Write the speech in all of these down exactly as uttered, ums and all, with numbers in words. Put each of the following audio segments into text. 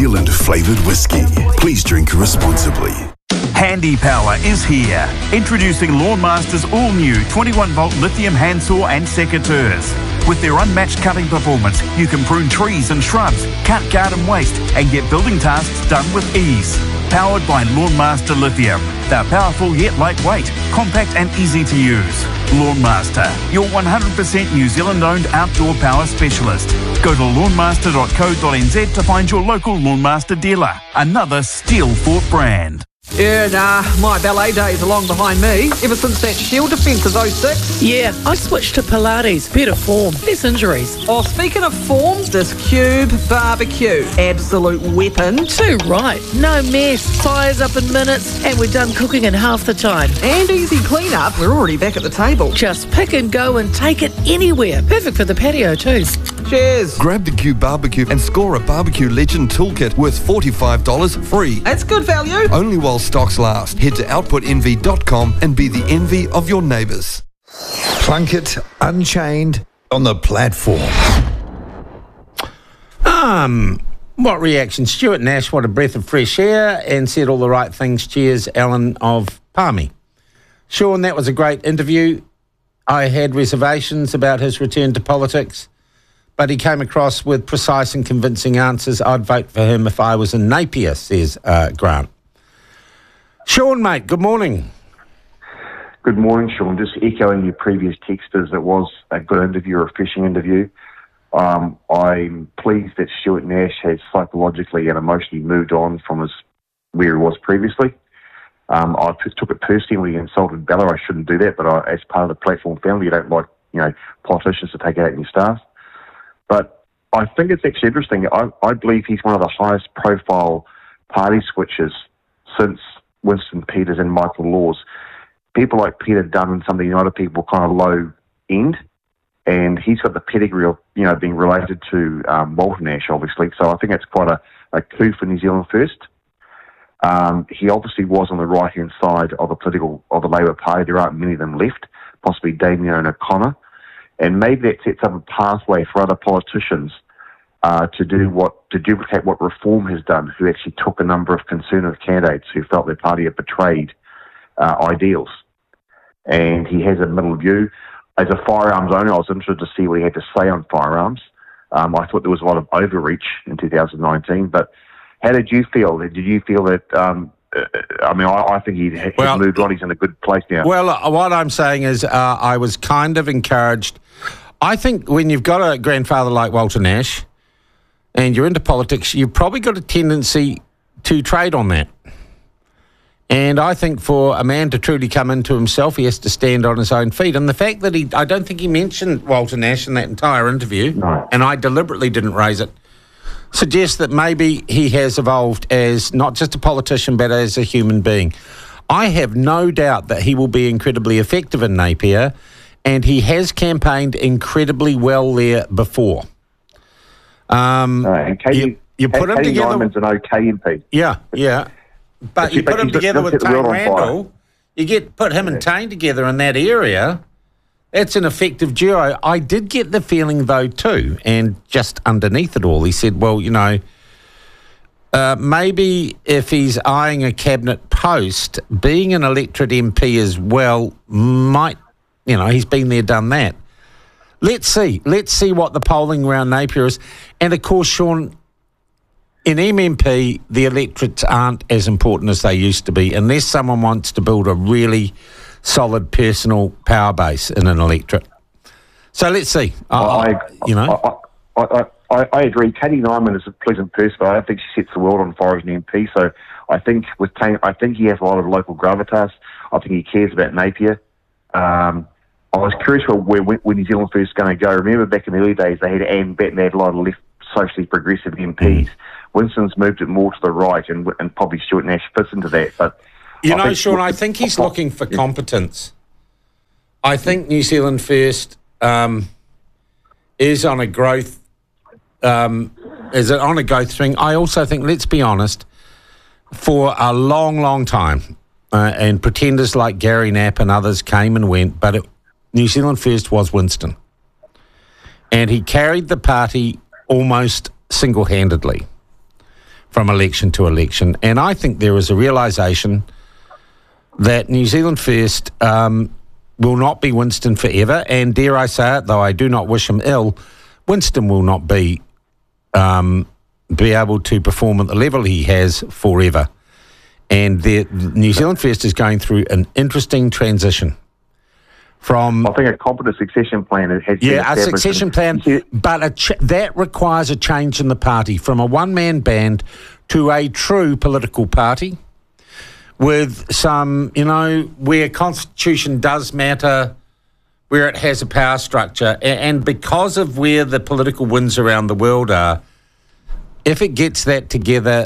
Zealand flavoured whiskey. Please drink responsibly. Handy Power is here. Introducing Lawnmaster's all-new twenty-one volt lithium handsaw and secateurs. With their unmatched cutting performance, you can prune trees and shrubs, cut garden waste, and get building tasks done with ease. Powered by Lawnmaster Lithium. They're powerful yet lightweight, compact and easy to use. Lawnmaster, your one hundred percent New Zealand-owned outdoor power specialist. Go to lawnmaster dot co dot n z to find your local Lawnmaster dealer. Another steel-fought brand. Yeah, nah, my ballet days are long behind me. Ever since that Shield defence is oh six. Yeah, I switched to Pilates. Better form, less injuries. Oh, speaking of form, this Cube barbecue. Absolute weapon. Too right. No mess. Fires up in minutes, and we're done cooking in half the time. And easy clean-up. We're already back at the table. Just pick and go and take it anywhere. Perfect for the patio too. Cheers. Grab the Cube barbecue and score a Barbecue Legend toolkit worth forty-five dollars free. That's good value. Only while stocks last. Head to output envy dot com and be the envy of your neighbours. Plunkett Unchained on the platform. Um, what reaction? Stuart Nash, what a breath of fresh air, and said all the right things. Cheers, Alan of Palmy. Sean, that was a great interview. I had reservations about his return to politics, but he came across with precise and convincing answers. I'd vote for him if I was in Napier, says uh, Grant. Sean, mate, good morning. Good morning, Sean. Just echoing your previous texters, it was a good interview, a refreshing interview. Um, I'm pleased that Stuart Nash has psychologically and emotionally moved on from his where he was previously. Um, I took it personally when he insulted Bella. I shouldn't do that, but I, as part of the platform family, you don't like, you know, politicians to take it out on your staff. But I think it's actually interesting. I, I believe he's one of the highest profile party switchers since Winston Peters and Michael Laws. People like Peter Dunn and some of the United people kind of low end, and he's got the pedigree of, you know, being related to um, Walter Nash, obviously. So I think that's quite a, a coup for New Zealand First. Um, he obviously was on the right-hand side of the political, of the Labour Party. There aren't many of them left, possibly Damien O'Connor. And maybe that sets up a pathway for other politicians Uh, to do what, to duplicate what Reform has done, who actually took a number of Conservative candidates who felt their party had betrayed uh, ideals. And he has a middle view. As a firearms owner, I was interested to see what he had to say on firearms. Um, I thought there was a lot of overreach in two thousand nineteen, but how did you feel? Did you feel that, um, uh, I mean, I, I think he'd, he'd well, moved on, he's in a good place now. Well, uh, what I'm saying is uh, I was kind of encouraged. I think when you've got a grandfather like Walter Nash, and you're into politics, you've probably got a tendency to trade on that. And I think for a man to truly come into himself, he has to stand on his own feet. And the fact that he, I don't think he mentioned Walter Nash in that entire interview, no. and I deliberately didn't raise it, suggests that maybe he has evolved as not just a politician, but as a human being. I have no doubt that he will be incredibly effective in Napier, and he has campaigned incredibly well there before. Um, uh, and Katie, you, you put Katie him together. Nyman's an okay M P. Yeah, yeah. But you put him together with Tane Randall, you get put him and Tane together in that area, that's an effective duo. I did get the feeling, though, too, and just underneath it all, he said, well, you know, uh, maybe if he's eyeing a cabinet post, being an electorate M P as well might, you know, he's been there, done that. Let's see. Let's see what the polling around Napier is. And, of course, Sean, in M M P, the electorates aren't as important as they used to be unless someone wants to build a really solid personal power base in an electorate. So let's see. Well, I, I, you know. I, I, I, I agree. Katie Nyman is a pleasant person, but I don't think she sets the world on fire as an M P. So I think with Tane, I think he has a lot of local gravitas. I think he cares about Napier. Um, I was curious where, where, where New Zealand First is going to go. Remember back in the early days, they had Anne Batten, they had a lot of left socially progressive M Ps. Mm. Winston's moved it more to the right, and and probably Stuart Nash fits into that. But you I know, think, Sean, I think he's looking for yeah. competence. I think New Zealand First um, is on a growth um, is on a growth swing. I also think, let's be honest, for a long, long time, uh, and pretenders like Gary Knapp and others came and went, but it, New Zealand First was Winston, and he carried the party almost single-handedly. from election to election. And I think there is a realisation that New Zealand First um, will not be Winston forever. And dare I say it, though I do not wish him ill, Winston will not be um, be able to perform at the level he has forever. And the, New Zealand First is going through an interesting transition. From I think a competent succession plan has yeah, a succession plan, but a ch- that requires a change in the party from a one-man band to a true political party with some, you know, where constitution does matter, where it has a power structure, and, and because of where the political winds around the world are, if it gets that together,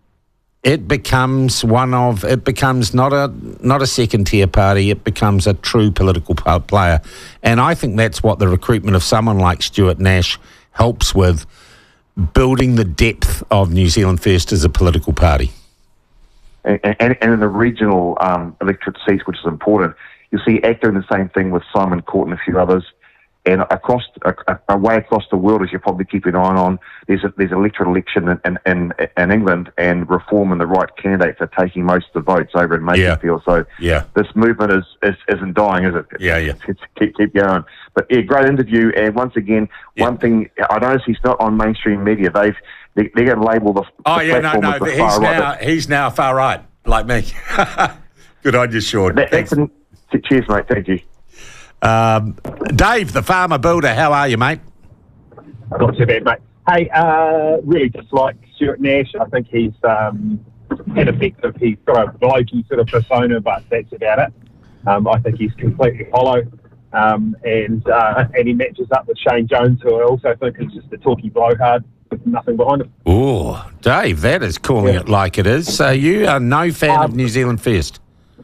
it becomes one of it becomes not a not a second tier party. It becomes a true political player, and I think that's what the recruitment of someone like Stuart Nash helps with, building the depth of New Zealand First as a political party. And, and, and in the regional um, electorate seats, which is important, you see ACT doing the same thing with Simon Court and a few others. And across, uh, away across the world, as you probably keep an eye on, there's a, there's an electorate election in, in, in, in England, and Reform and the right candidates are taking most of the votes over in Makerfield. Yeah. So yeah. this movement is, is, isn't dying, is it? Yeah, yeah. It's, it's, keep, keep going. But yeah, great interview. And once again, yeah. one thing, I noticed he's not on mainstream media. They've, they, they're going to label the, oh, the yeah, platform no, no, as the he's far now, right. he's now far right, like me. Good on you, Sean. That, that's an, cheers, mate. Thank you. Um, Dave, the farmer builder, how are you, mate? Not too bad, mate. Hey, uh, really dislike Stuart Nash. I think he's um, ineffective. He's got a blokey sort of persona, but that's about it. Um, I think he's completely hollow. Um, and uh, and he matches up with Shane Jones, who I also think is just a talky blowhard with nothing behind him. Oh, Dave, that is calling yeah. it like it is. So you are no fan um, of New Zealand First?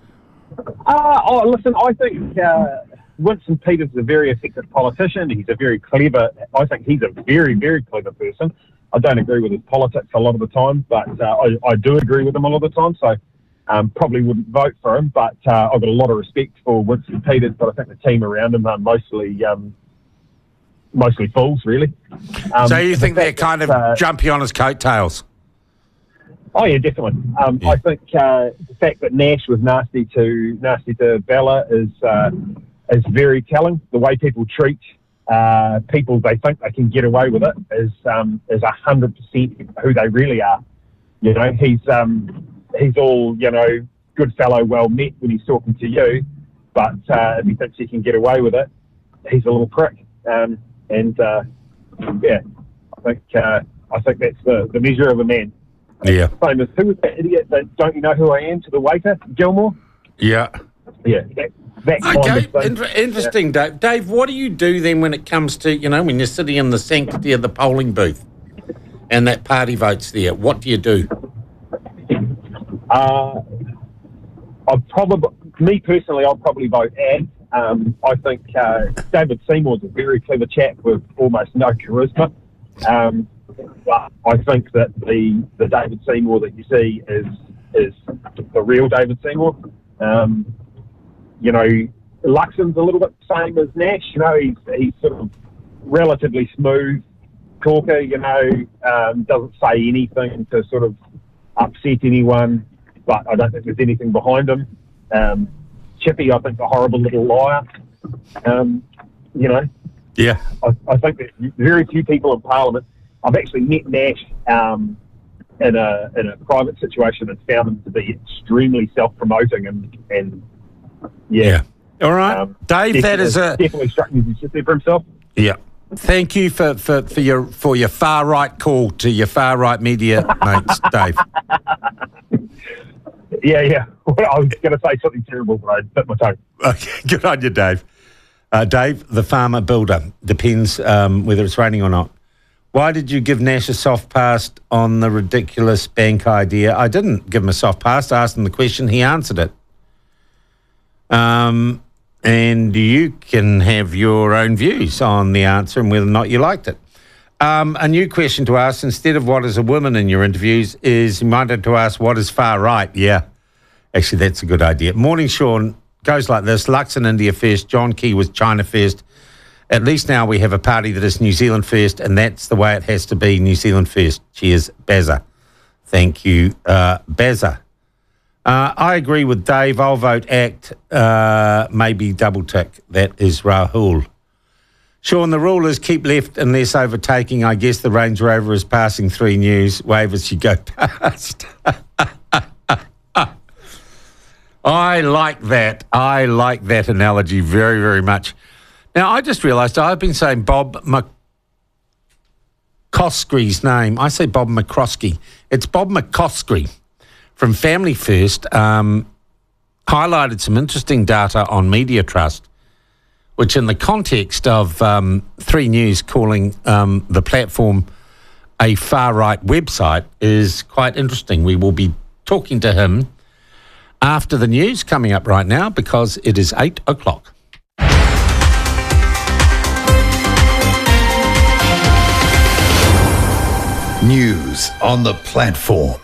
Uh, oh, listen, I think... Uh, Winston Peters is a very effective politician. He's a very clever, I think he's a very, very clever person. I don't agree with his politics a lot of the time, but uh, I, I do agree with him a lot of the time, so um, probably wouldn't vote for him, but uh, I've got a lot of respect for Winston Peters, but I think the team around him are mostly um, mostly fools, really. Um, so you think the they're kind that, of uh, jumpy on his coattails? Oh, yeah, definitely. Um, yeah. I think uh, the fact that Nash was nasty to, nasty to Bella is... Uh, is very telling. The way people treat uh, people they think they can get away with it is um, is a hundred percent who they really are. You know, he's um, he's all, you know, good fellow, well met when he's talking to you, but uh, if he thinks he can get away with it, he's a little prick. Um, and uh, yeah, I think uh, I think that's the, the measure of a man. Yeah. Same as, who was that idiot that don't you know who I am to the waiter, Gilmore? Yeah. Yeah. That, That kind okay, of thing. Inter- interesting, yeah. Dave. Dave, what do you do then when it comes to, you know, when you're sitting in the sanctity of the polling booth and that party vote's there? What do you do? Uh, I'd probably, me personally, I'll probably vote ad. Um, I think uh, David Seymour's a very clever chap with almost no charisma. Um, but I think that the, the David Seymour that you see is is the real David Seymour. Um, You know, Luxon's a little bit the same as Nash. You know, he's he's sort of relatively smooth talker. You know, um, doesn't say anything to sort of upset anyone. But I don't think there's anything behind him. Um, Chippy, I think, a horrible little liar. Um, you know, yeah. I, I think there's very few people in Parliament. I've actually met Nash um, in a in a private situation and found him to be extremely self-promoting and and. Yeah. yeah. All right. Um, Dave, that is a... Definitely struck me as he's just there for himself. Yeah. Thank you for, for, for your for your far-right call to your far-right media mates, Dave. Yeah, yeah. I was going to say something terrible, but I bit my tongue. Okay, good on you, Dave. Uh, Dave, the farmer builder. Depends um, whether it's raining or not. Why did you give Nash a soft pass on the ridiculous bank idea? I didn't give him a soft pass. I asked him the question. He answered it. Um, and you can have your own views on the answer and whether or not you liked it. Um, a new question to ask, instead of what is a woman in your interviews, is you might have to ask what is far right. Yeah, actually, that's a good idea. Morning, Sean. Goes like this. Luxon India first, John Key was China first. At least now we have a party that is New Zealand first, and that's the way it has to be, New Zealand first. Cheers, Bazza. Thank you, uh, Bazza. Uh, I agree with Dave. I'll vote ACT, uh, maybe double tick. That is Rahul. Sean, the rule is keep left unless overtaking. I guess the Range Rover is passing three news. Wave as you go past. I like that. I like that analogy very, very much. Now, I just realised I've been saying Bob McCoskry's name. I say Bob McCroskey. It's Bob McCoskry from Family First. Um, highlighted some interesting data on Media Trust, which in the context of um, three news calling um, the platform a far-right website is quite interesting. We will be talking to him after the news coming up right now because it is eight o'clock. News on the platform.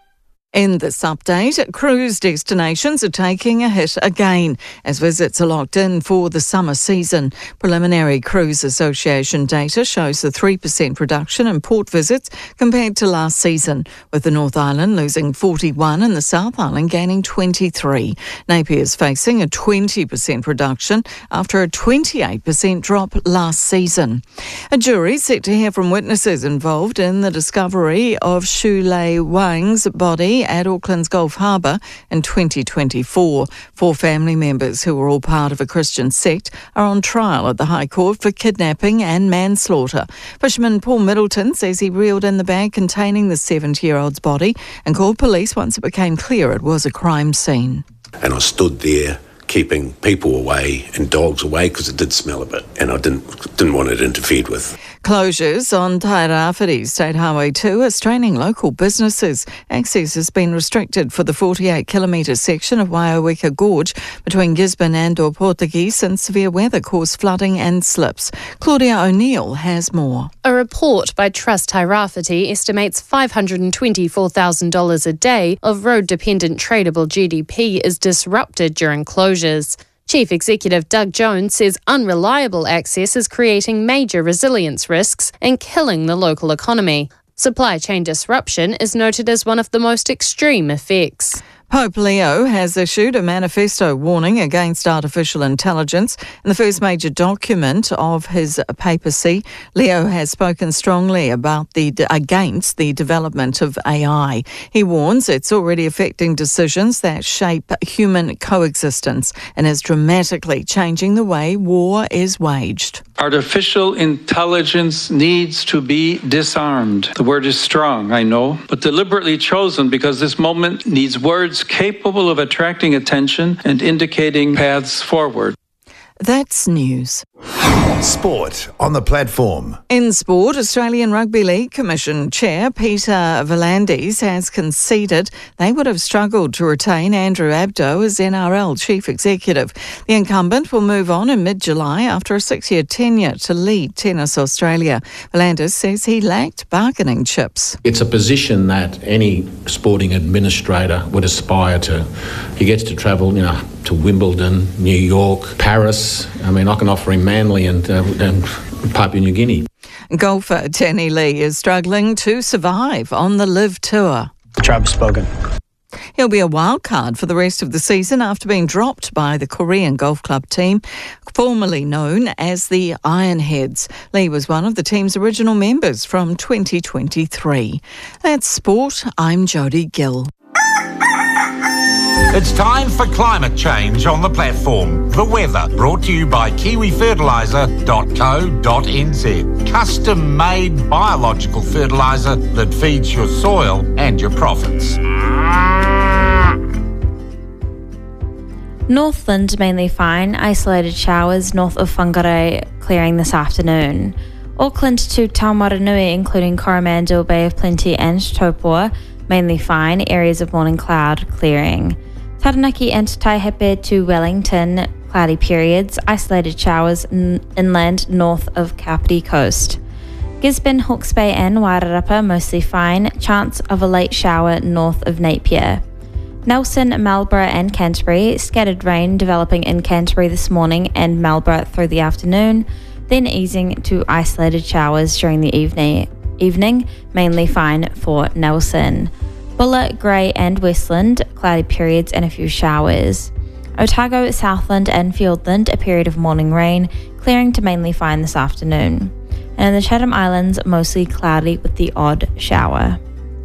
In this update, cruise destinations are taking a hit again as visits are locked in for the summer season. Preliminary Cruise Association data shows a three percent reduction in port visits compared to last season, with the North Island losing forty-one and the South Island gaining twenty-three. Napier's facing a twenty percent reduction after a twenty-eight percent drop last season. A jury set to hear from witnesses involved in the discovery of Shu Lei Wang's body at Auckland's Gulf Harbour in twenty twenty-four. Four family members who were all part of a Christian sect are on trial at the High Court for kidnapping and manslaughter. Fisherman Paul Middleton says he reeled in the bag containing the seventy-year-old's body and called police once it became clear it was a crime scene. And I stood there keeping people away and dogs away because it did smell a bit and I didn't didn't want it interfered with. Closures on Tairāwhiti State Highway two are straining local businesses. Access has been restricted for the forty-eight kilometre section of Waiaweka Gorge between Gisborne and or Portuguese since severe weather caused flooding and slips. Claudia O'Neill has more. A report by Trust Tairāwhiti estimates five hundred twenty-four thousand dollars a day of road-dependent tradable G D P is disrupted during closures. Chief Executive Doug Jones says unreliable access is creating major resilience risks and killing the local economy. Supply chain disruption is noted as one of the most extreme effects. Pope Leo has issued a manifesto warning against artificial intelligence. In the first major document of his papacy, Leo has spoken strongly about the against the development of A I. He warns it's already affecting decisions that shape human coexistence and is dramatically changing the way war is waged. Artificial intelligence needs to be disarmed. The word is strong, I know, but deliberately chosen because this moment needs words capable of attracting attention and indicating paths forward. That's news. Sport on the platform. In sport, Australian Rugby League Commission Chair Peter V'landys has conceded they would have struggled to retain Andrew Abdo as N R L Chief Executive. The incumbent will move on in mid-July after a six-year tenure to lead Tennis Australia. V'landys says he lacked bargaining chips. It's a position that any sporting administrator would aspire to. He gets to travel, you know, to Wimbledon, New York, Paris. I mean, I can offer him Manly and, uh, and Papua New Guinea. Golfer Danny Lee is struggling to survive on the Live Tour. Travis Bogan. He'll be a wild card for the rest of the season after being dropped by the Korean Golf Club team, formerly known as the Ironheads. Lee was one of the team's original members from twenty twenty-three. That's sport. I'm Jodie Gill. It's time for climate change on the platform. The weather brought to you by kiwi fertiliser dot co dot n z. Custom-made biological fertiliser that feeds your soil and your profits. Northland mainly fine, isolated showers north of Whangarei clearing this afternoon. Auckland to Taumaranui including Coromandel, Bay of Plenty and Taupo mainly fine, areas of morning cloud clearing. Taranaki and Taihape to Wellington, cloudy periods, isolated showers n- inland north of Kapiti Coast. Gisborne, Hawke's Bay and Wairarapa mostly fine, chance of a late shower north of Napier. Nelson, Marlborough and Canterbury, scattered rain developing in Canterbury this morning and Marlborough through the afternoon, then easing to isolated showers during the evening, evening mainly fine for Nelson. Bulla, Grey and Westland, cloudy periods and a few showers. Otago, Southland and Fiordland, a period of morning rain, clearing to mainly fine this afternoon. And in the Chatham Islands, mostly cloudy with the odd shower.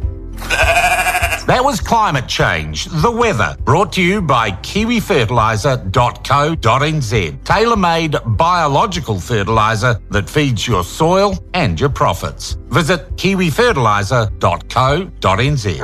That was Climate Change, the weather, brought to you by kiwi fertiliser dot co dot n z. Tailor-made biological fertiliser that feeds your soil and your profits. Visit kiwi fertiliser dot co dot n z.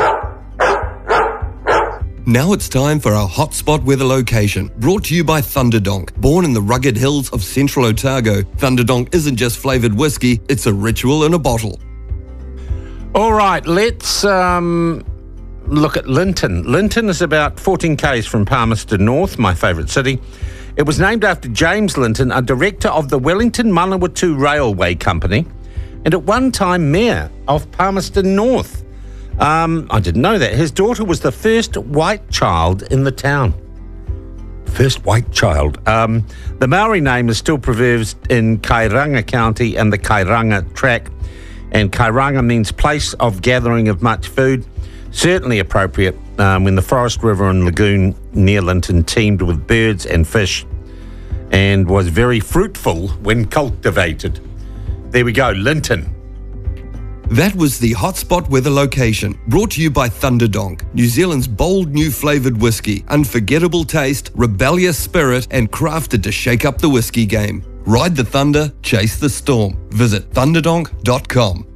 Now it's time for our hotspot weather location, brought to you by Thunderdonk. Born in the rugged hills of central Otago, Thunderdonk isn't just flavoured whiskey, it's a ritual in a bottle. All right, let's um, look at Linton. Linton is about fourteen kays from Palmerston North, my favourite city. It was named after James Linton, a director of the Wellington Manawatu Railway Company, and at one time mayor of Palmerston North. Um, I didn't know that. His daughter was the first white child in the town. First white child. Um, the Maori name is still preserved in Kairanga County and the Kairanga track. And Kairanga means place of gathering of much food. Certainly appropriate um, when the Forest River and Lagoon near Linton teemed with birds and fish and was very fruitful when cultivated. There we go, Linton. That was the hotspot weather location, brought to you by Thunderdonk, New Zealand's bold new flavoured whiskey, unforgettable taste, rebellious spirit, and crafted to shake up the whiskey game. Ride the thunder, chase the storm. Visit thunderdonk dot com.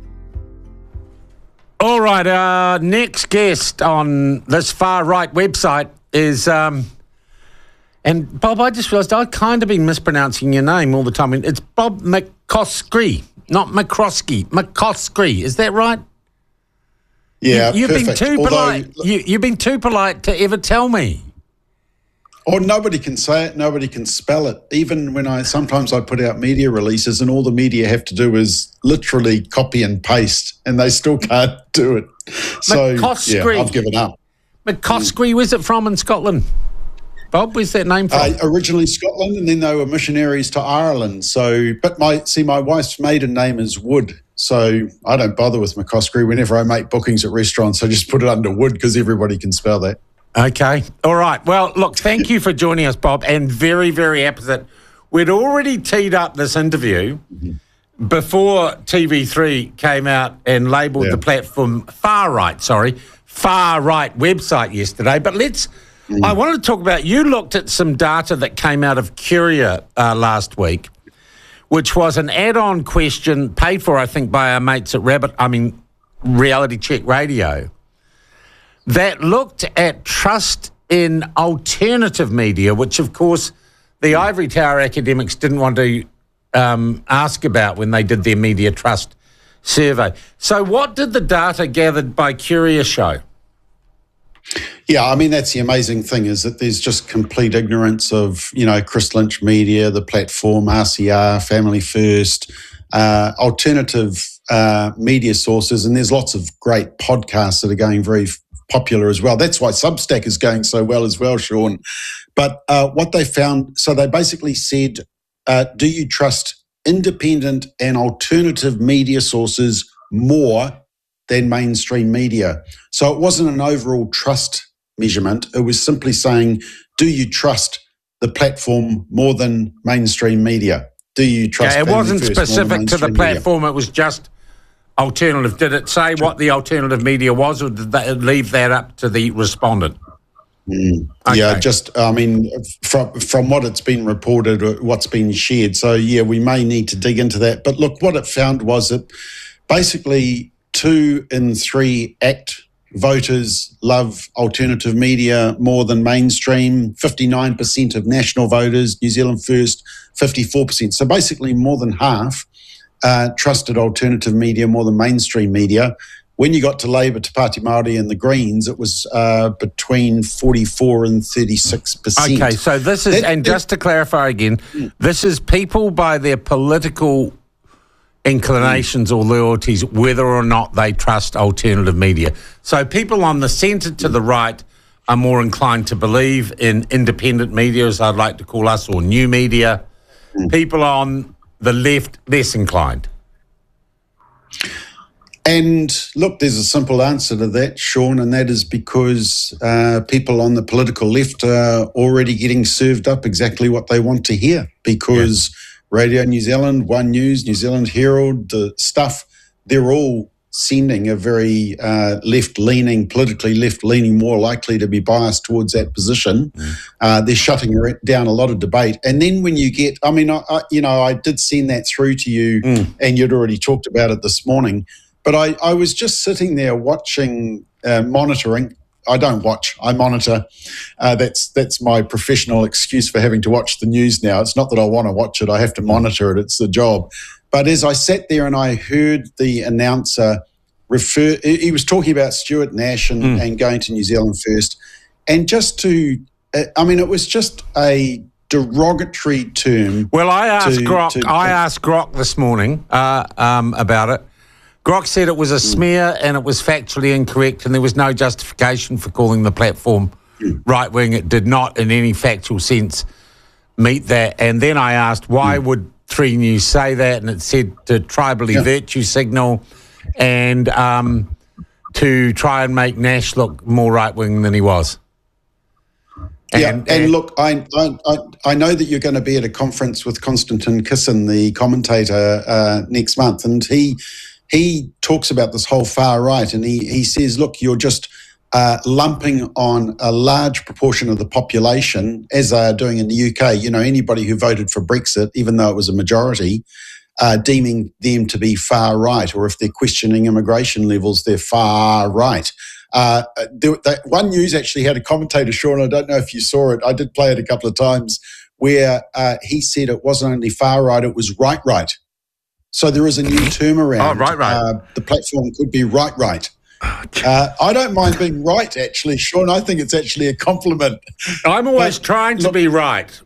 All right, our next guest on this far-right website is... Um, and Bob, I just realised I've kind of been mispronouncing your name all the time. It's Bob McCoskrie. Not McCroskey, McCoskrie. Is that right? Yeah, you, you've perfect. been too Although, polite. You, you've been too polite to ever tell me. Oh, nobody can say it. Nobody can spell it. Even when I sometimes I put out media releases, and all the media have to do is literally copy and paste, and they still can't do it. So McCoskrie. yeah, I've given up. McCoskrie. Where's it from in Scotland? Bob, where's that name from? Uh, originally Scotland, and then they were missionaries to Ireland. So, but my see, my wife's maiden name is Wood, so I don't bother with McCoskrie. Whenever I make bookings at restaurants, I just put it under Wood because everybody can spell that. Okay, all right. Well, look, thank you for joining us, Bob, and very, very apposite. We'd already teed up this interview mm-hmm. before T V three came out and labelled yeah. the platform far right. Sorry, far right website yesterday. But let's. Mm. I wanted to talk about, you looked at some data that came out of Curia uh, last week, which was an add-on question paid for, I think, by our mates at Rabbit, I mean, Reality Check Radio, that looked at trust in alternative media, which, of course, the Ivory Tower academics didn't want to um, ask about when they did their media trust survey. So what did the data gathered by Curia show? Yeah, I mean, that's the amazing thing is that there's just complete ignorance of, you know, Chris Lynch Media, the platform, R C R, Family First, uh, alternative uh, media sources, and there's lots of great podcasts that are going very popular as well. That's why Substack is going so well as well, Sean. But uh, what they found, so they basically said, uh, do you trust independent and alternative media sources more than mainstream media? So it wasn't an overall trust measurement. It was simply saying, do you trust the platform more than mainstream media? Do you trust yeah, it wasn't specific to the platform, media? It was just alternative. Did it say what the alternative media was, or did they leave that up to the respondent? Mm. Okay. Yeah, just, I mean, from from what it's been reported, or what's been shared. So, yeah, we may need to dig into that. But look, what it found was that basically two in three ACT voters love alternative media more than mainstream. fifty-nine percent of national voters, New Zealand First, fifty-four percent. So basically more than half uh, trusted alternative media more than mainstream media. When you got to Labour, Te Pāti Māori and the Greens, it was uh, between forty-four and thirty-six percent. Okay, so this is, that, and that, just to clarify again, mm. this is people by their political inclinations mm. or loyalties, whether or not they trust alternative media. So people on the centre to the right are more inclined to believe in independent media, as I'd like to call us, or new media. Mm. People on the left, less inclined. And look, there's a simple answer to that, Sean, and that is because uh, people on the political left are already getting served up exactly what they want to hear, because yeah. Radio New Zealand, One News, New Zealand Herald, the stuff, they're all sending a very uh, left-leaning, politically left-leaning, more likely to be biased towards that position. Mm. Uh, they're shutting down a lot of debate. And then when you get, I mean, I, I, you know, I did send that through to you mm. and you'd already talked about it this morning. But I, I was just sitting there watching, uh, monitoring. I don't watch, I monitor. Uh, that's that's my professional excuse for having to watch the news now. It's not that I want to watch it, I have to monitor it, it's the job. But as I sat there and I heard the announcer refer, he was talking about Stuart Nash and, mm. and going to New Zealand First. And just to, I mean, it was just a derogatory term. Well, I asked to, Grok, to, I asked Grok this morning uh, um, about it. Grok said it was a smear and it was factually incorrect and there was no justification for calling the platform right-wing. It did not in any factual sense meet that. And then I asked, why mm. would Three News say that? And it said to tribally yeah. virtue signal and um, to try and make Nash look more right-wing than he was. And, yeah, and, and look, I, I I know that you're going to be at a conference with Konstantin Kisin, the commentator, uh, next month, and he he talks about this whole far right, and he he says, look, you're just uh, lumping on a large proportion of the population, as they are doing in the U K. You know, anybody who voted for Brexit, even though it was a majority, uh, deeming them to be far right, or if they're questioning immigration levels, they're far right. Uh, there, that One News actually had a commentator, Sean, I don't know if you saw it, I did play it a couple of times, where uh, he said it wasn't only far right, it was right right. So there is a new term around. Oh, right right. Uh, the platform could be right right. Uh, I don't mind being right, actually, Sean. I think it's actually a compliment. I'm always but, trying to look, be right.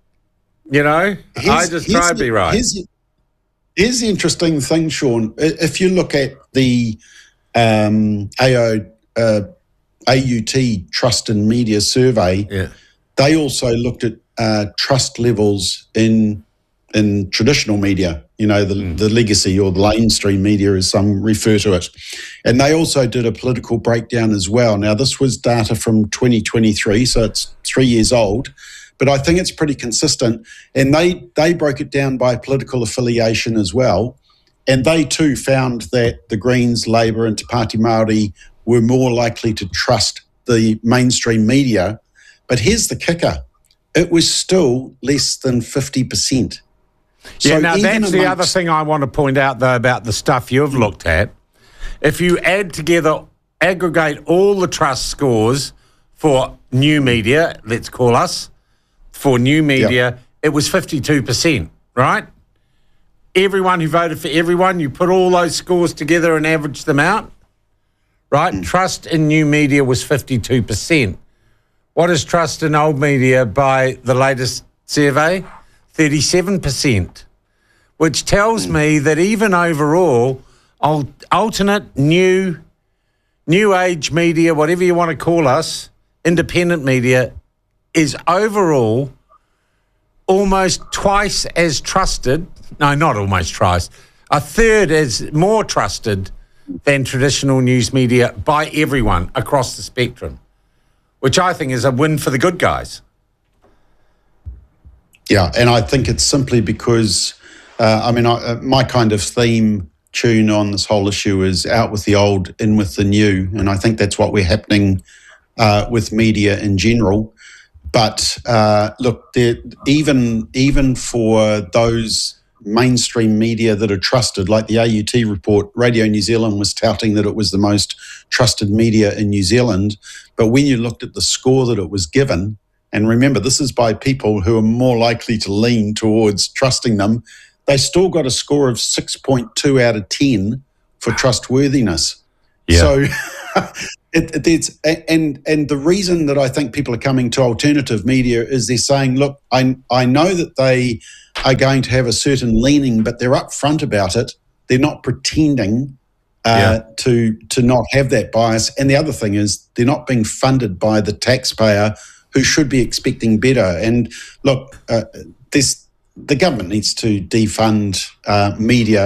You know, I just try to be right. Here's, here's the interesting thing, Sean. If you look at the um, A O Uh, A U T Trust in Media survey, yeah. they also looked at uh, trust levels in in traditional media, you know, the, mm. the legacy or the mainstream media as some refer to it. And they also did a political breakdown as well. Now, this was data from twenty twenty-three, so it's three years old, but I think it's pretty consistent. And they, they broke it down by political affiliation as well. And they too found that the Greens, Labour and Te Pāti Māori were more likely to trust the mainstream media. But here's the kicker. It was still less than fifty percent. So yeah, now that's the other thing I want to point out, though, about the stuff you've looked at. If you add together, aggregate all the trust scores for new media, let's call us, for new media, yep. it was fifty-two percent, right? Everyone who voted for everyone, you put all those scores together and average them out. Right, mm. trust in new media was fifty-two percent. What is trust in old media by the latest survey? thirty-seven percent, which tells mm. me that even overall, alternate, new, new age media, whatever you want to call us, independent media, is overall almost twice as trusted. No, not almost twice. A third as more trusted than traditional news media by everyone across the spectrum, which I think is a win for the good guys. Yeah, and I think it's simply because, uh, I mean, I, my kind of theme tune on this whole issue is out with the old, in with the new, and I think that's what we're happening uh, with media in general. But uh, look, even even for those mainstream media that are trusted, like the A U T report, Radio New Zealand was touting that it was the most trusted media in New Zealand. But when you looked at the score that it was given, and remember, this is by people who are more likely to lean towards trusting them, they still got a score of six point two out of ten for trustworthiness. Yeah. So it, it, it's, and, and the reason that I think people are coming to alternative media is they're saying, look, I, I know that they are going to have a certain leaning, but they're upfront about it. They're not pretending uh, yeah. to to not have that bias. And the other thing is they're not being funded by the taxpayer who should be expecting better. And look, uh, this the government needs to defund uh, media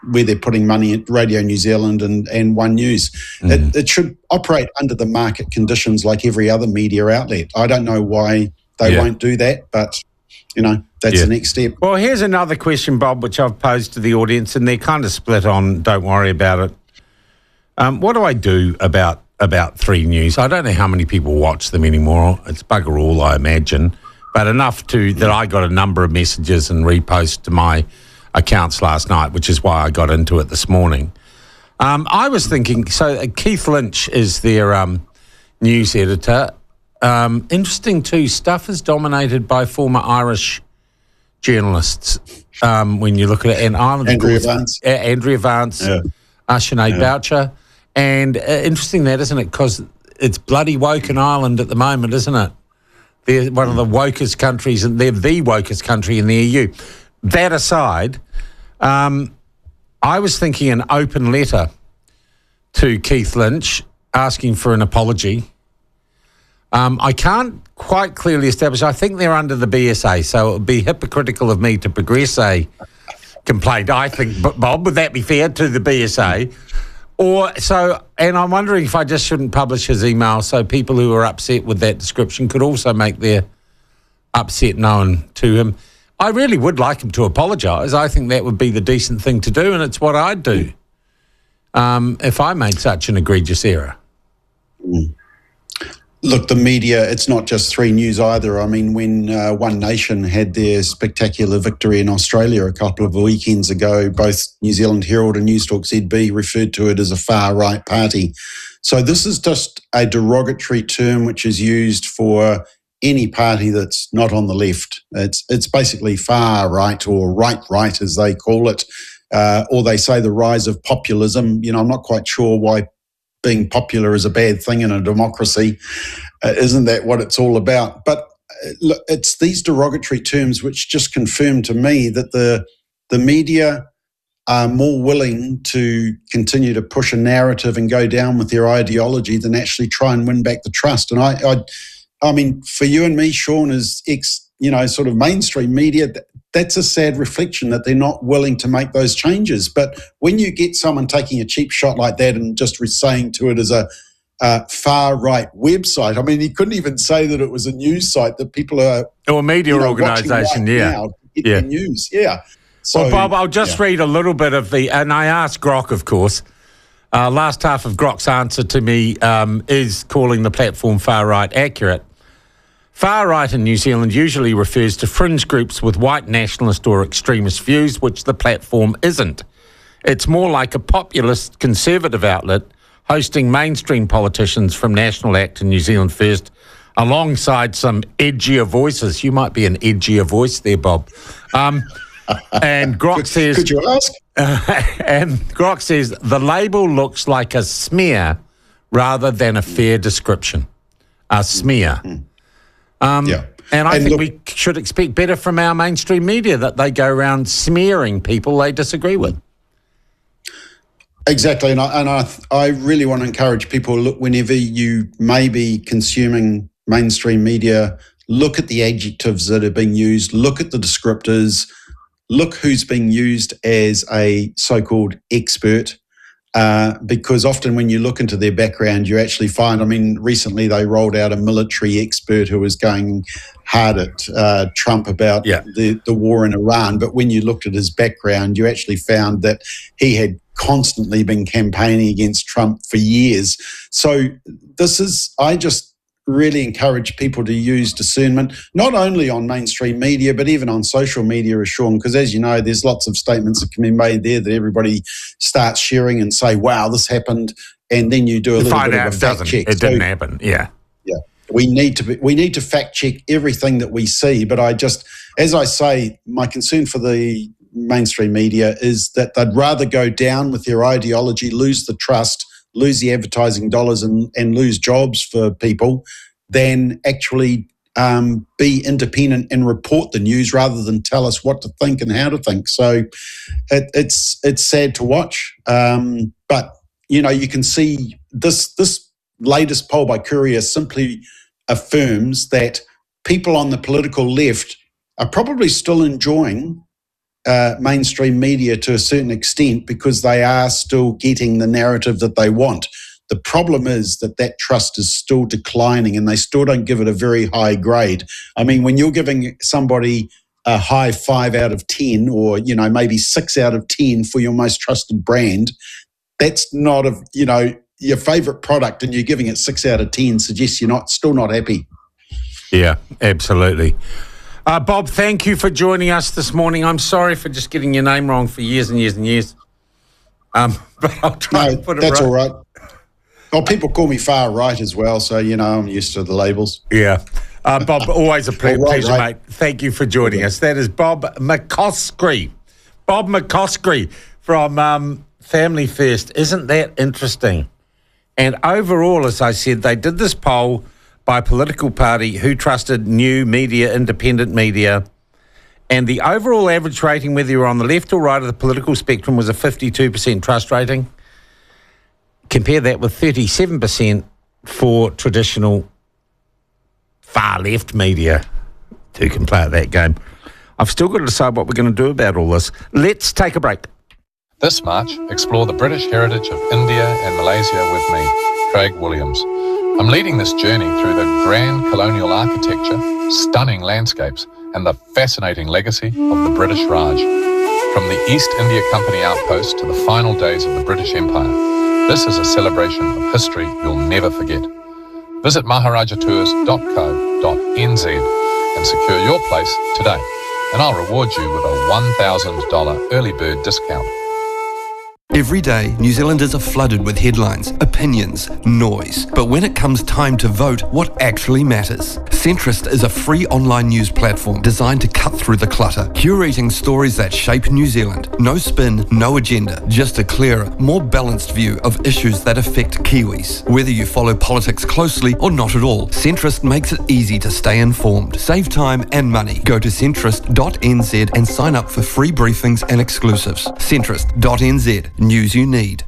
where they're putting money at Radio New Zealand and, and One News. Mm. It, it should operate under the market conditions like every other media outlet. I don't know why they yeah. won't do that, but, you know, that's yeah. the next step. Well, here's another question, Bob, which I've posed to the audience, and they're kind of split on, don't worry about it. Um, what do I do about about Three News? I don't know how many people watch them anymore. It's bugger all, I imagine, but enough to that I got a number of messages and reposts to my accounts last night, which is why I got into it this morning. Um, I was thinking, so uh, Keith Lynch is their um, news editor. Um, interesting too, stuff is dominated by former Irish journalists um, when you look at it. And Ireland, Andrea of course, Vance. Uh, Andrea Vance, yeah. uh, Sinead yeah. Boucher. And uh, interesting that, isn't it? Because it's bloody woke in Ireland at the moment, isn't it? They're one of the wokest countries, and they're the wokest country in the E U. That aside, um, I was thinking an open letter to Keith Lynch asking for an apology. Um, I can't quite clearly establish. I think they're under the B S A, so it would be hypocritical of me to progress a complaint, I think, Bob, would that be fair, to the B S A? Or so, and I'm wondering if I just shouldn't publish his email so people who are upset with that description could also make their upset known to him. I really would like him to apologise. I think that would be the decent thing to do, and it's what I'd do um, if I made such an egregious error. Mm. Look, the media, it's not just Three News either. I mean, when uh, One Nation had their spectacular victory in Australia a couple of weekends ago, both New Zealand Herald and Newstalk Z B referred to it as a far-right party. So this is just a derogatory term which is used for any party that's not on the left. It's it's basically far-right or right-right, as they call it, uh, or they say the rise of populism. You know, I'm not quite sure why being popular is a bad thing in a democracy. Uh, isn't that what it's all about? But uh, look, it's these derogatory terms which just confirm to me that the the media are more willing to continue to push a narrative and go down with their ideology than actually try and win back the trust. And I, I, I mean, for you and me, Sean, as ex, you know, sort of mainstream media, that's a sad reflection that they're not willing to make those changes. But when you get someone taking a cheap shot like that and just saying to it as a uh, far-right website, I mean, he couldn't even say that it was a news site that people are... Or a media you know, organisation, right yeah. Now to get yeah. their news, yeah. So, well, Bob, I'll just yeah. read a little bit of the... And I asked Grok, of course. Uh, last half of Grok's answer to me um, is calling the platform far-right accurate. Far-right in New Zealand usually refers to fringe groups with white nationalist or extremist views, which the platform isn't. It's more like a populist conservative outlet hosting mainstream politicians from National Act and New Zealand First alongside some edgier voices. You might be an edgier voice there, Bob. Um, and Grok could, says... Could you ask? Uh, and Grok says the label looks like a smear rather than a fair description. A smear. Mm-hmm. Um, yeah. And I and think look, we should expect better from our mainstream media, that they go around smearing people they disagree with. Exactly. And I, and I, I really want to encourage people, look, whenever you may be consuming mainstream media, look at the adjectives that are being used, look at the descriptors, look who's being used as a so-called expert. Uh, because often when you look into their background, you actually find, I mean, recently they rolled out a military expert who was going hard at uh, Trump about yeah. the, the war in Iran. But when you looked at his background, you actually found that he had constantly been campaigning against Trump for years. So this is, I just really encourage people to use discernment, not only on mainstream media, but even on social media, as Sean, because as you know, there's lots of statements that can be made there that everybody starts sharing and say, wow, this happened. And then you do a you little find bit out of a it fact doesn't. check. It so, didn't happen, yeah. Yeah. We need to be, we need to fact check everything that we see. But I just, as I say, my concern for the mainstream media is that they'd rather go down with their ideology, lose the trust, lose the advertising dollars and, and lose jobs for people than actually um, be independent and report the news rather than tell us what to think and how to think. So it, it's it's sad to watch. Um, but, you know, you can see this this latest poll by Courier simply affirms that people on the political left are probably still enjoying uh, mainstream media to a certain extent because they are still getting the narrative that they want. The problem is that that trust is still declining and they still don't give it a very high grade. I mean, when you're giving somebody a high five out of ten or, you know, maybe six out of ten for your most trusted brand, that's not, a, you know, your favourite product and you're giving it six out of ten suggests you're not still not happy. Yeah, absolutely. Uh, Bob, thank you for joining us this morning. I'm sorry for just getting your name wrong for years and years and years. Um, but I'll try no, to put it that's right. all right. Well, people call me far right as well, so, you know, I'm used to the labels. Yeah. Uh, Bob, always a ple- right, pleasure, right. mate. Thank you for joining yeah. us. That is Bob McCoskrie. Bob McCoskrie from um, Family First. Isn't that interesting? And overall, as I said, they did this poll by political party who trusted new media, independent media. And the overall average rating, whether you're on the left or right of the political spectrum, was a fifty-two percent trust rating. Compare that with thirty-seven percent for traditional far-left media. Two can play at that game. I've still got to decide what we're going to do about all this. Let's take a break. This March, explore the British heritage of India and Malaysia with me, Craig Williams. I'm leading this journey through the grand colonial architecture, stunning landscapes, and the fascinating legacy of the British Raj. From the East India Company outpost to the final days of the British Empire, this is a celebration of history you'll never forget. Visit maharaja tours dot co dot n z and secure your place today, and I'll reward you with a one thousand dollars early bird discount. Every day, New Zealanders are flooded with headlines, opinions, noise. But when it comes time to vote, what actually matters? Centrist is a free online news platform designed to cut through the clutter, curating stories that shape New Zealand. No spin, no agenda, just a clearer, more balanced view of issues that affect Kiwis. Whether you follow politics closely or not at all, Centrist makes it easy to stay informed. Save time and money. Go to centrist dot n z and sign up for free briefings and exclusives. centrist dot n z. News you need.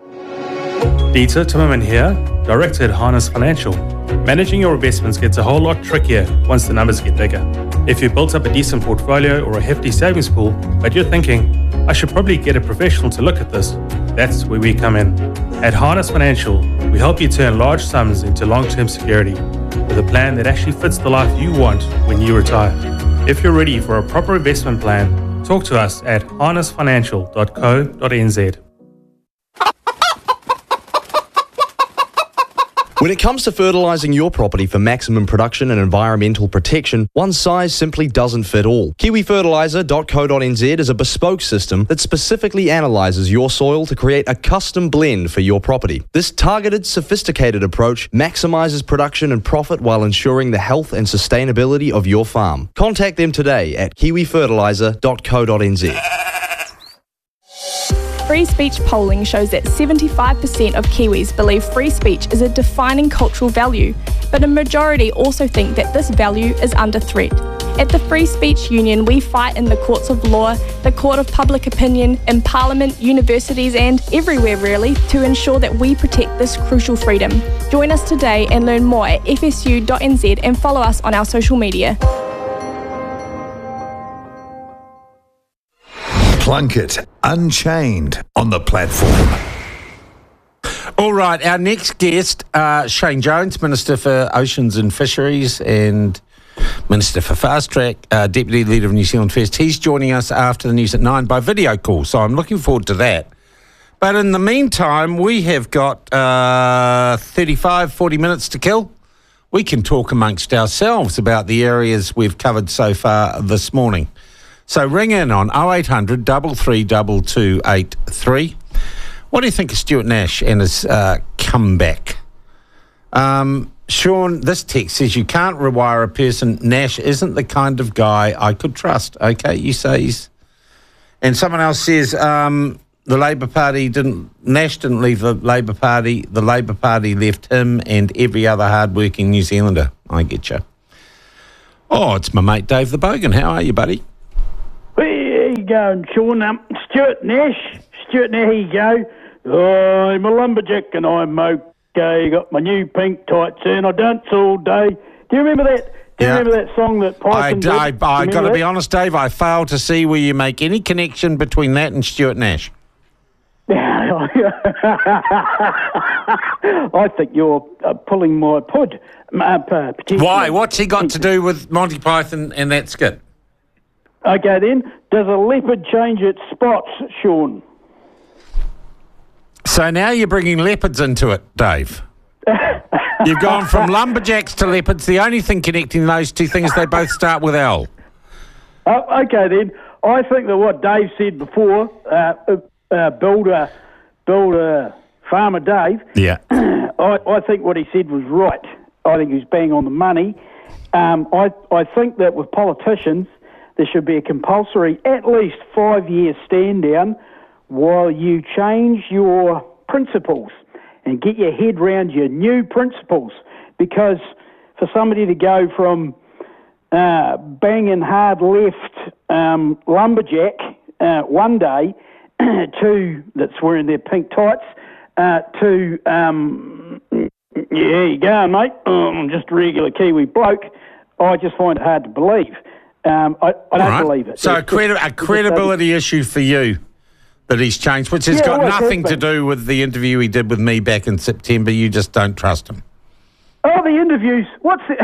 Dieter Timmerman here, Director at Harness Financial. Managing your investments gets a whole lot trickier once the numbers get bigger. If you've built up a decent portfolio or a hefty savings pool, but you're thinking, I should probably get a professional to look at this, that's where we come in. At Harness Financial, we help you turn large sums into long-term security with a plan that actually fits the life you want when you retire. If you're ready for a proper investment plan, talk to us at harness financial dot co dot n z. When it comes to fertilising your property for maximum production and environmental protection, one size simply doesn't fit all. kiwi fertiliser dot co dot n z is a bespoke system that specifically analyses your soil to create a custom blend for your property. This targeted, sophisticated approach maximises production and profit while ensuring the health and sustainability of your farm. Contact them today at kiwi fertiliser dot co dot n z. Free speech polling shows that seventy-five percent of Kiwis believe free speech is a defining cultural value, but a majority also think that this value is under threat. At the Free Speech Union, we fight in the courts of law, the court of public opinion, in Parliament, universities and everywhere really to ensure that we protect this crucial freedom. Join us today and learn more at f s u dot n z and follow us on our social media. Plunkett Unchained on the platform. All right, our next guest, uh, Shane Jones, Minister for Oceans and Fisheries and Minister for Fast Track, uh, Deputy Leader of New Zealand First. He's joining us after the news at nine by video call, so I'm looking forward to that. But in the meantime, we have got uh, thirty-five, forty minutes to kill. We can talk amongst ourselves about the areas we've covered so far this morning. So ring in on oh eight hundred, three three two two eight three. What do you think of Stuart Nash and his uh, comeback? Um, Sean, this text says you can't rewire a person. Nash isn't the kind of guy I could trust. Okay, you say he's... And someone else says um, the Labour Party didn't... Nash didn't leave the Labour Party. The Labour Party left him and every other hard-working New Zealander. I get you. Oh, it's my mate Dave the Bogan. How are you, buddy? There you go, Sean. Um, Stuart Nash. Stuart Nash, here you go. Oh, I'm a lumberjack and I'm okay. Got my new pink tights in. I dance all day Do you remember that? Do you Yeah. remember that song that Python I, did? I, I Do you got to remember be that? honest, Dave, I failed to see where you make any connection between that and Stuart Nash. I think you're uh, pulling my pud. Uh, potentially. Why? What's he got to do with Monty Python and that skit? Okay, then. Does a leopard change its spots, Sean? So now you're bringing leopards into it, Dave. You've gone from lumberjacks to leopards. The only thing connecting those two things, they both start with L. Uh, okay, then. I think that what Dave said before, uh, uh, builder, builder, farmer Dave, Yeah. I, I think what he said was right. I think he was bang on the money. Um, I, I think that with politicians, there should be a compulsory at least five-year stand-down while you change your principles and get your head round your new principles. Because for somebody to go from uh, banging hard left um, lumberjack uh, one day to that's wearing their pink tights uh, to um, yeah, you go, mate. Um, just a regular Kiwi bloke. I just find it hard to believe. Um, I, I don't Right. believe it. So a, It's credi- just- a it just credibility issue for you that he's changed, which has Yeah, got well, it has nothing to been. do with the interview he did with me back in September. You just don't trust him. Oh, the interviews. What's the,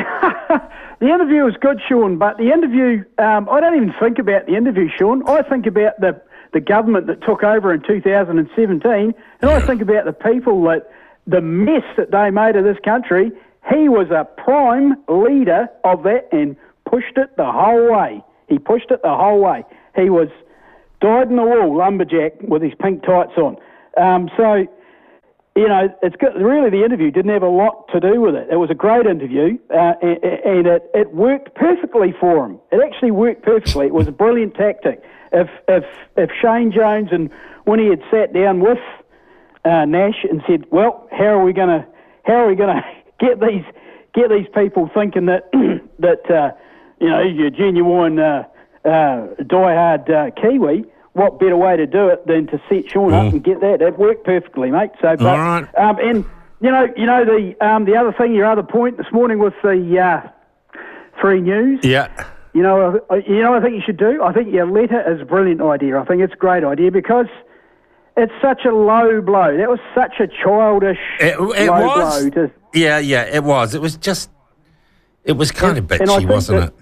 the interview was good, Sean, but the interview, um, I don't even think about the interview, Sean. I think about the, the government that took over in two thousand seventeen, and I think about the people that, the mess that they made of this country. He was a prime leader of that and pushed it the whole way. He pushed it the whole way. He was dyed in the wool lumberjack with his pink tights on. Um, so, you know, it's good. Really, the interview didn't have a lot to do with it. It was a great interview, uh, and, and it, it worked perfectly for him. It actually worked perfectly. It was a brilliant tactic. If if if Shane Jones and when he had sat down with uh, Nash and said, "Well, how are we going to how are we going to get these get these people thinking that that uh, you know you're genuine uh, uh, diehard uh, Kiwi?" What better way to do it than to set Sean up and get that? It worked perfectly, mate. So, but, All right. um, and you know, you know the um, the other thing, your other point this morning with the uh, Three News. Yeah. You know, uh, you know, I think you should do. I think your letter is a brilliant idea. I think it's a great idea because it's such a low blow. That was such a childish It, it low was. blow. To, Yeah, yeah, it was. It was just, it was kind of And I bitchy, think wasn't that- it?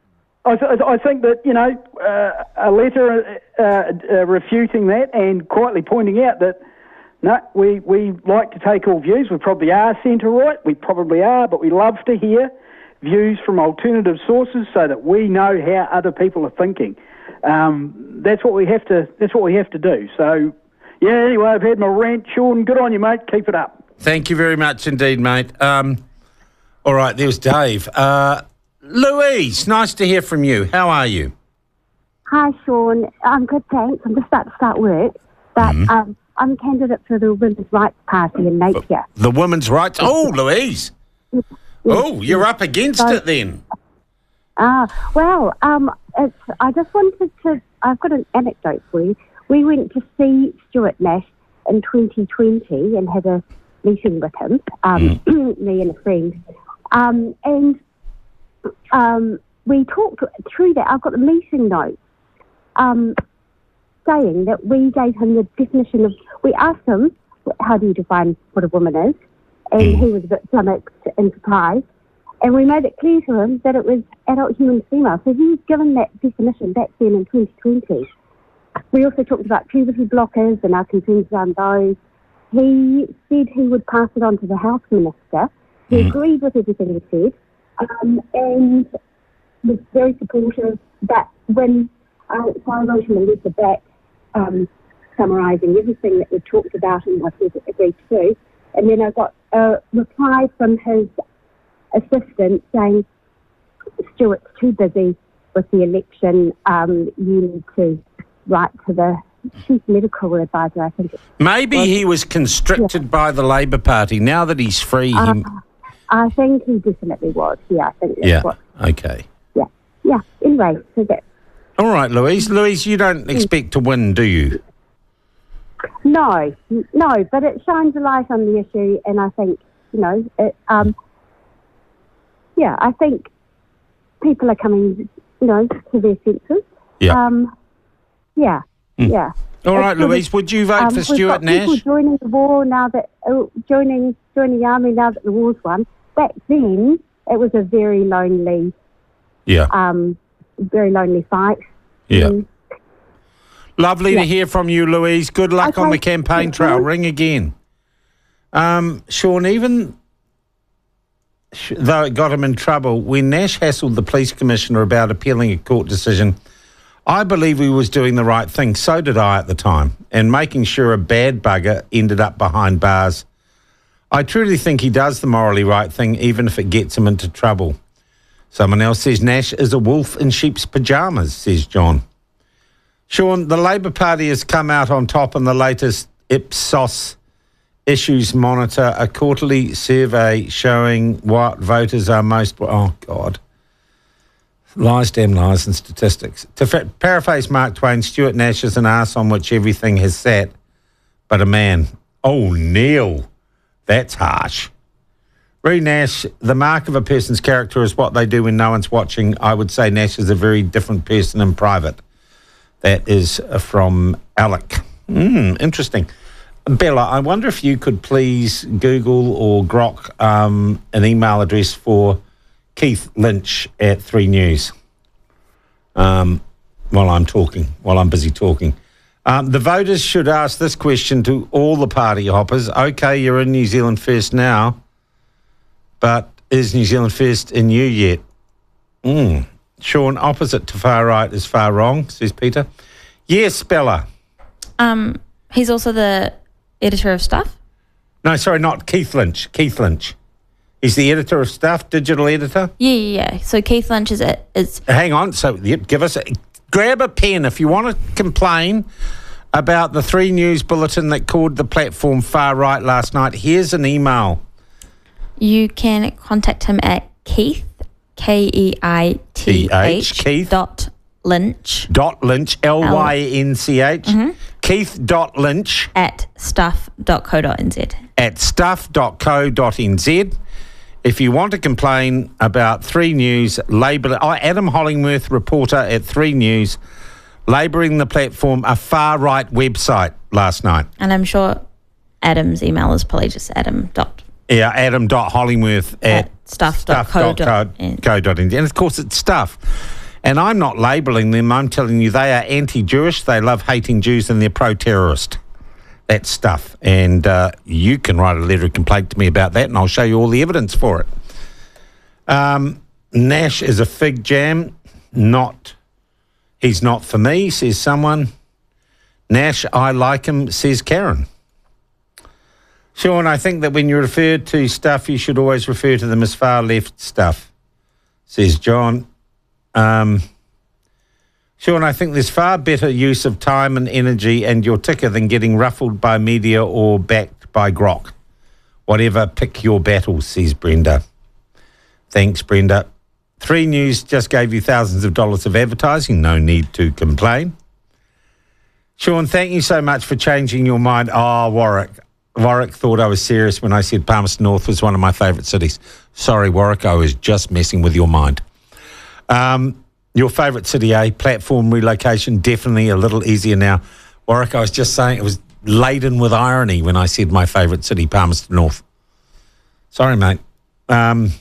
I, th- I think that, you know, uh, a letter uh, uh, refuting that and quietly pointing out that, no, we, we like to take all views. We probably are centre-right. We probably are, but we love to hear views from alternative sources so that we know how other people are thinking. Um, that's what we have to. That's what we have to do. So, yeah. Anyway, I've had my rant, Sean. Good on you, mate. Keep it up. Thank you very much indeed, mate. Um, all right, there's Dave. Uh, Louise, nice to hear from you. How are you? Hi, Sean. I'm good, thanks. I'm just about to start work, but Mm-hmm. um, I'm a candidate for the Women's Rights Party in Napier. The women's rights. Oh, Louise. Oh, you're up against So- it then. Ah, well, um, it's, I just wanted to, I've got an anecdote for you. We went to see Stuart Nash in twenty twenty and had a meeting with him, um, me and a friend. Um, and um, we talked through that. I've got the meeting notes um, saying that we gave him the definition of, we asked him, how do you define what a woman is? And he was a bit flummoxed and surprised. And we made it clear to him that it was adult human female. So he was given that definition back then in twenty twenty. We also talked about puberty blockers and our concerns around those. He said he would pass it on to the Health Minister. He agreed with everything he said um, and was very supportive. But when uh, so I wrote him a letter back um, summarising everything that we talked about and what he agreed to do. And then I got a reply from his assistant saying, Stuart's too busy with the election, um, you need to write to the chief medical advisor, I think. Maybe he was constricted Yeah. by the Labour Party. Now that he's free, Uh, he... I think he definitely was, yeah, I think that's Yeah, what, okay. yeah, yeah, anyway, so that, All right, Louise. Louise, you don't expect to win, do you? no, no, but it shines a light on the issue, and I think, you know, it, um, yeah, I think people are coming, you know, to their senses. Yeah. Um, yeah, Mm. yeah. All right, It's sort Louise, of, would you vote um, for we've Stuart got people Nash? joining the war now that uh, joining joining the army now that the war's won. Back then, it was a very lonely, Yeah. um, very lonely fight. Yeah. Mm. Lovely Yeah. to hear from you, Louise. Good luck on Okay. the campaign Thank trail. you. Ring again. Um, Sean, even sh- though it got him in trouble, when Nash hassled the police commissioner about appealing a court decision, I believe he was doing the right thing. So did I at the time, and making sure a bad bugger ended up behind bars. I truly think he does the morally right thing, even if it gets him into trouble. Someone else says Nash is a wolf in sheep's pyjamas, says John. Sean, the Labour Party has come out on top in the latest Ipsos Issues Monitor, a quarterly survey showing what voters are most... Oh, God. Lies, damn lies and statistics. To fa- paraphrase Mark Twain, Stuart Nash is an arse on which everything has sat, but a man. Oh, Neil. That's harsh. Re Nash, the mark of a person's character is what they do when no one's watching. I would say Nash is a very different person in private. That is from Alec. Mm, interesting. Bella, I wonder if you could please Google or grok um, an email address for Keith Lynch at three News um, while I'm talking, while I'm busy talking. Um, the voters should ask this question to all the party hoppers. OK, you're in New Zealand First now, but is New Zealand First in you yet? Mm. Sean, opposite to far right is far wrong, says Peter. Yes, Bella. Um, he's also the editor of Stuff. No, sorry, not Keith Lynch. Keith Lynch. He's the editor of Stuff, digital editor. Yeah, yeah, yeah. So Keith Lynch is it is Hang on. So yep, give us a, grab a pen if you want to complain about the three News bulletin that called the platform far right last night. Here's an email. You can contact him at Keith, K E I T H, Keith dot Lynch. Dot Lynch, L Y N C H. Mm-hmm. Keith dot Lynch. At stuff dot co dot n z. At stuff dot co dot n z. If you want to complain about three News, label oh, Adam Hollingworth, reporter at three News, labelling the platform a far-right website last night. And I'm sure Adam's email is probably just Adam dot. Yeah, Adam dot Hollingworth at, at stuff dot co dot n z. And of course it's Stuff. And I'm not labelling them, I'm telling you they are anti-Jewish, they love hating Jews and they're pro-terrorist. That's Stuff. And uh, you can write a letter of complaint to me about that and I'll show you all the evidence for it. Um, Nash is a fig jam. Not, he's not for me, says someone. Nash, I like him, says Karen. Sean, I think that when you refer to Stuff, you should always refer to them as far left stuff, says John. Um, Sean, I think there's far better use of time and energy and your ticker than getting ruffled by media or backed by grok. Whatever, pick your battles, says Brenda. Thanks, Brenda. three News just gave you thousands of dollars of advertising. No need to complain. Sean, thank you so much for changing your mind. Oh, Warwick. Warwick thought I was serious when I said Palmerston North was one of my favourite cities. Sorry, Warwick, I was just messing with your mind. Um... Your favourite city, eh? Platform relocation, definitely a little easier now. Warwick, I was just saying it was laden with irony when I said my favourite city, Palmerston North. Sorry, mate. Um,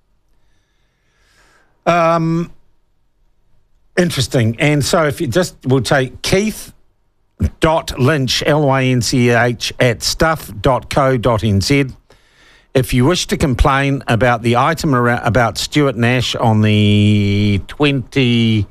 um, interesting. And so if you just, we'll take Keith dot Lynch, L Y N C H, at stuff dot co dot n z. If you wish to complain about the item around, about Stuart Nash on the twenty-fifth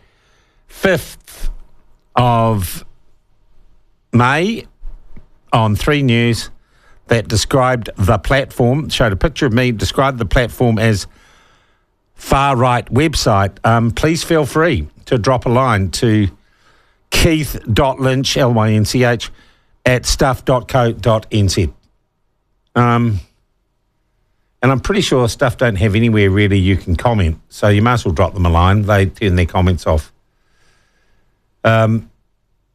of May on three News that described the platform, showed a picture of me, described the platform as far-right website, um, please feel free to drop a line to Keith dot Lynch, L Y N C H, at stuff dot co dot n z. Um... And I'm pretty sure Stuff don't have anywhere really you can comment. So you might as well drop them a line. They turn their comments off. Um,